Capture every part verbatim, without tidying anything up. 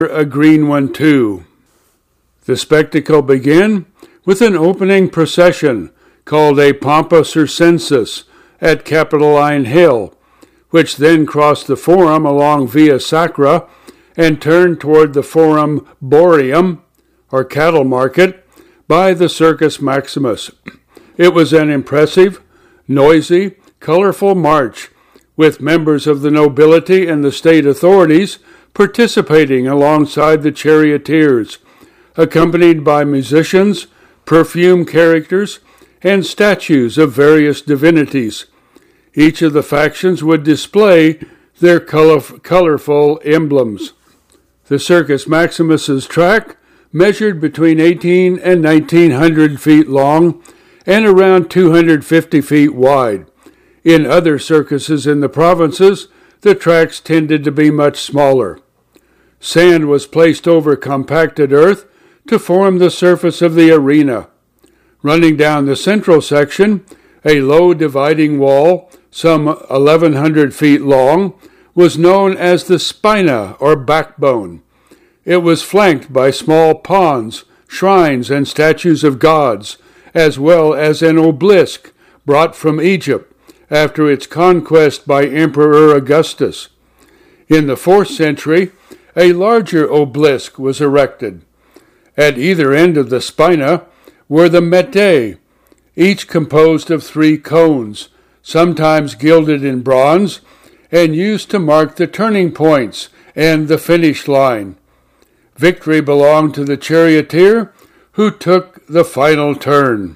a green one too. The spectacle began with an opening procession called a Pompa Circensis at Capitoline Hill, which then crossed the Forum along Via Sacra and turned toward the Forum Boarium, or cattle market, by the Circus Maximus. It was an impressive, noisy, colorful march, with members of the nobility and the state authorities participating alongside the charioteers, accompanied by musicians, perfume characters, and statues of various divinities. Each of the factions would display their color- colorful emblems. The Circus Maximus's track measured between eighteen and nineteen hundred feet long and around two hundred fifty feet wide. In other circuses in the provinces, the tracks tended to be much smaller. Sand was placed over compacted earth to form the surface of the arena. Running down the central section, a low dividing wall, some eleven hundred feet long, was known as the spina, or backbone. It was flanked by small ponds, shrines, and statues of gods, as well as an obelisk brought from Egypt after its conquest by Emperor Augustus. In the fourth century, a larger obelisk was erected. At either end of the spina were the mettae, each composed of three cones, sometimes gilded in bronze, and used to mark the turning points and the finish line. Victory belonged to the charioteer who took the final turn.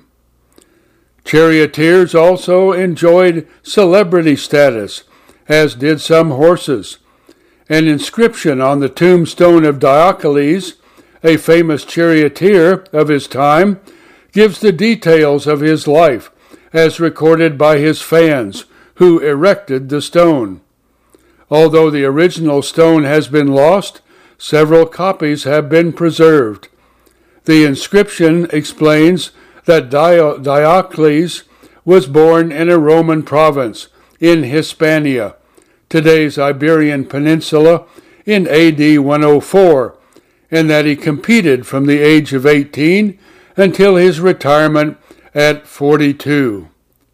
Charioteers also enjoyed celebrity status, as did some horses. An inscription on the tombstone of Diocles, a famous charioteer of his time, gives the details of his life, as recorded by his fans, who erected the stone. Although the original stone has been lost, several copies have been preserved. The inscription explains that Dio- Diocles was born in a Roman province in Hispania, today's Iberian Peninsula, in A D one oh four, and that he competed from the age of eighteen until his retirement at forty-two.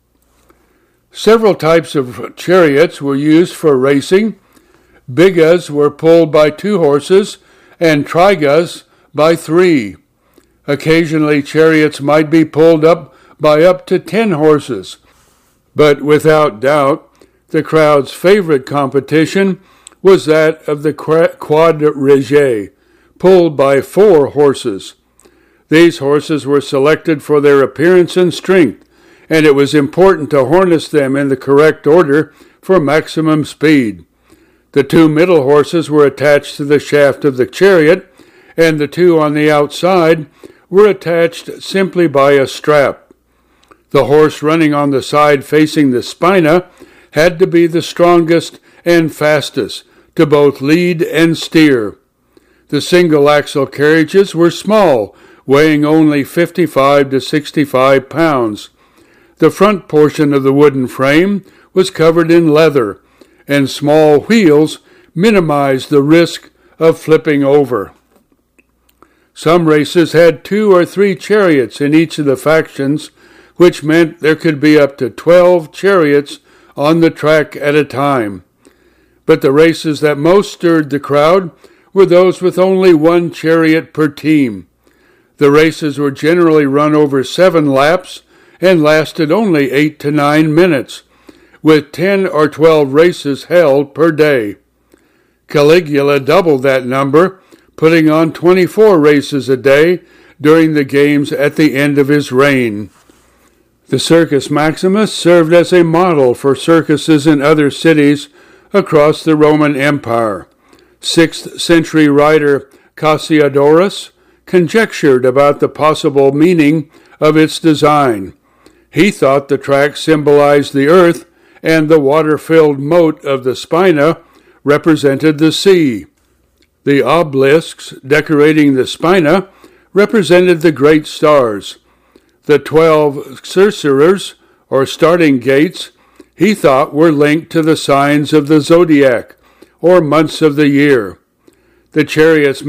Several types of chariots were used for racing. Bigas were pulled by two horses and trigas by three. Occasionally, chariots might be pulled up by up to ten horses, but without doubt, the crowd's favorite competition was that of the quadrige, pulled by four horses. These horses were selected for their appearance and strength, and it was important to harness them in the correct order for maximum speed. The two middle horses were attached to the shaft of the chariot, and the two on the outside were attached simply by a strap. The horse running on the side facing the spina had to be the strongest and fastest to both lead and steer. The single-axle carriages were small, weighing only fifty-five to sixty-five pounds. The front portion of the wooden frame was covered in leather, and small wheels minimized the risk of flipping over. Some races had two or three chariots in each of the factions, which meant there could be up to twelve chariots on the track at a time. But the races that most stirred the crowd were those with only one chariot per team. The races were generally run over seven laps and lasted only eight to nine minutes, with ten or twelve races held per day. Caligula doubled that number, putting on twenty-four races a day during the games at the end of his reign. The Circus Maximus served as a model for circuses in other cities across the Roman Empire. Sixth century writer Cassiodorus conjectured about the possible meaning of its design. He thought the track symbolized the earth, and the water-filled moat of the spina represented the sea. The obelisks decorating the spina represented the great stars. The twelve cercerers, or starting gates, he thought were linked to the signs of the zodiac, or months of the year. The chariots